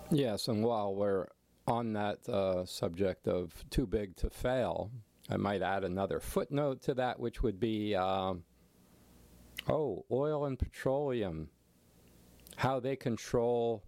Yes, and while we're on that subject of too big to fail, I might add another footnote to that, which would be, oil and petroleum, how they control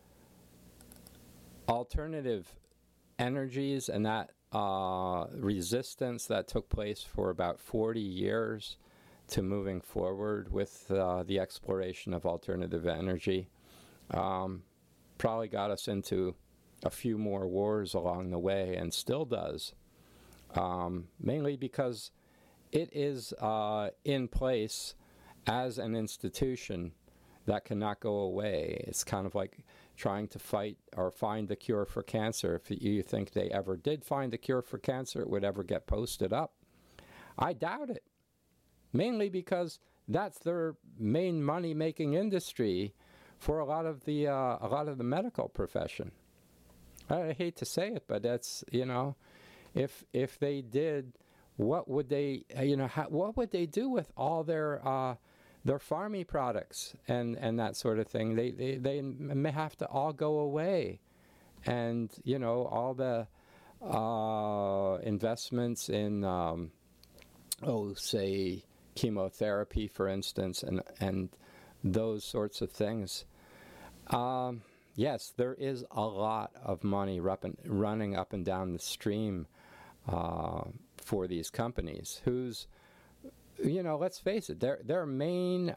alternative energies, and that resistance that took place for about 40 years to moving forward with the exploration of alternative energy. Probably got us into a few more wars along the way, and still does, mainly because it is in place as an institution that cannot go away. It's kind of like trying to fight or find the cure for cancer. If you think they ever did find the cure for cancer, it would ever get posted up. I doubt it, mainly because that's their main money-making industry for a lot of the medical profession. I hate to say it, but that's, if they did, what would they what would they do with all their farming products and that sort of thing? They may have to all go away, and all the investments in say chemotherapy, for instance, and those sorts of things. Yes, there is a lot of money running up and down the stream for these companies whose, let's face it, their main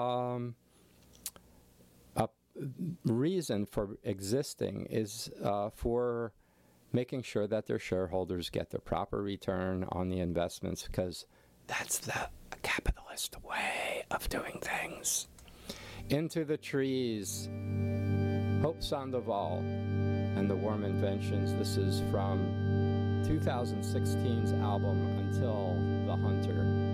reason for existing is for making sure that their shareholders get the proper return on the investments, because that's the capitalist way of doing things. Into the Trees, Hope Sandoval and the Warm Inventions. This is from 2016's album Until the Hunter.